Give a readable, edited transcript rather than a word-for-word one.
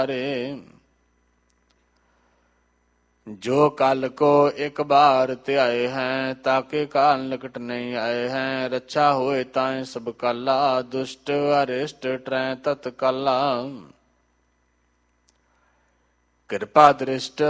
ਹਰੇ। ਜੋ ਕਲ ਕੋ ਇੱਕ ਬਾਰ ਧਿਆਏ ਹੈ, ਤਾਕੇ ਕਾਲ ਨਿਕਟ ਨਹੀਂ ਆਏ ਹੈ। ਰੱਛਾ ਹੋਏ ਤਾਏ ਸਭ ਕਾਲਾ, ਦੁਸ਼ਟ ਅਰਿਸ਼ਟ ਟਰੈ ਤਤ ਕਾਲਾ। ਕਿਰਪਾ ਦ੍ਰਿਸ਼ਟ